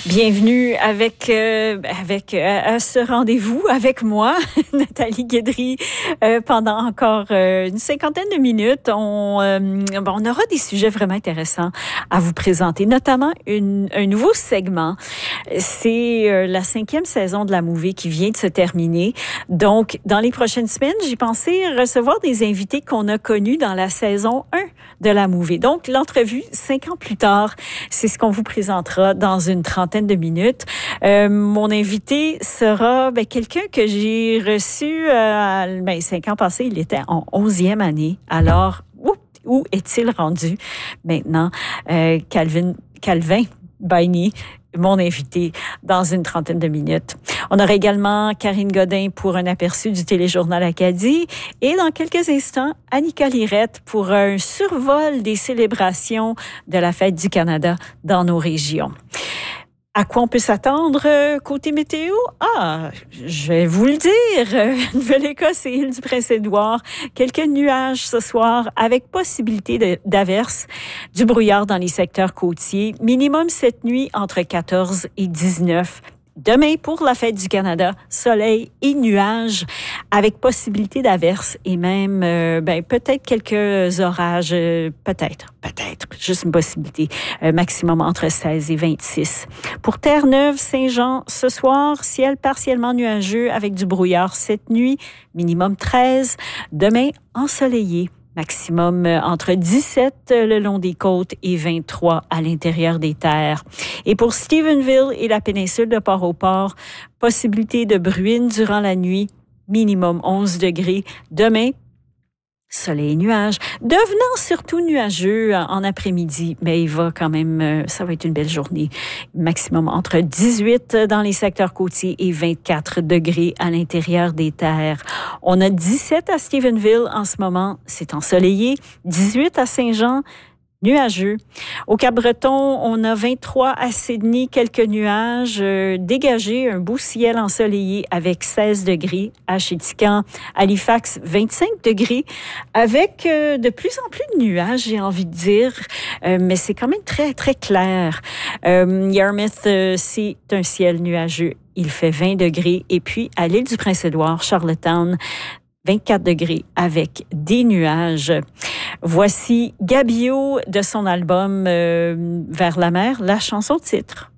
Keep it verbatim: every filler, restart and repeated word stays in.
Bienvenue avec euh, avec euh, à ce rendez-vous avec moi, Nathalie Guédry, euh, pendant encore euh, une cinquantaine de minutes. On, euh, bon, on aura des sujets vraiment intéressants à vous présenter, notamment une, un nouveau segment. C'est euh, la cinquième saison de la Mouvée qui vient de se terminer. Donc, dans les prochaines semaines, j'ai pensé recevoir des invités qu'on a connus dans la saison un de la Mouvée. Donc, l'entrevue, cinq ans plus tard, c'est ce qu'on vous présentera dans une trentaine de minutes. Euh, mon invité sera ben, quelqu'un que j'ai reçu euh, ben, cinq ans passés. Il était en onzième année. Alors, où, où est-il rendu maintenant? Euh, Calvin, Calvin Baigny, mon invité dans une trentaine de minutes. On aura également Karine Godin pour un aperçu du téléjournal Acadie et dans quelques instants, Annika Lirette pour un survol des célébrations de la Fête du Canada dans nos régions. À quoi on peut s'attendre côté météo? Ah, je vais vous le dire. Nouvelle-Écosse et île du Prince-Édouard, quelques nuages ce soir avec possibilité de, d'averses, du brouillard dans les secteurs côtiers. Minimum cette nuit entre quatorze et dix-neuf. Demain, pour la Fête du Canada, soleil et nuages avec possibilité d'averses et même euh, ben, peut-être quelques orages, euh, peut-être, peut-être, juste une possibilité, euh, maximum entre seize et vingt-six. Pour Terre-Neuve, Saint-Jean, ce soir, ciel partiellement nuageux avec du brouillard cette nuit, minimum treize. Demain, ensoleillé. Maximum entre dix-sept le long des côtes et vingt-trois à l'intérieur des terres. Et pour Stephenville et la péninsule de Port-au-Port, possibilité de bruine durant la nuit, minimum onze degrés. Demain, soleil et nuages, devenant surtout nuageux en après-midi, mais il va quand même, ça va être une belle journée. Maximum entre dix-huit dans les secteurs côtiers et vingt-quatre degrés à l'intérieur des terres. On a dix-sept à Stephenville en ce moment, c'est ensoleillé. dix-huit à Saint-Jean, nuageux. Au Cap-Breton, on a vingt-trois à Sydney, quelques nuages euh, dégagés, un beau ciel ensoleillé avec seize degrés. À Chéticamp, Halifax, vingt-cinq degrés, avec euh, de plus en plus de nuages, j'ai envie de dire, euh, mais c'est quand même très, très clair. Euh, Yarmouth, euh, c'est un ciel nuageux. Il fait vingt degrés. Et puis, à l'île du Prince-Édouard, Charlottetown, vingt-quatre degrés avec des nuages. Voici Gabio de son album euh, Vers la mer, la chanson titre.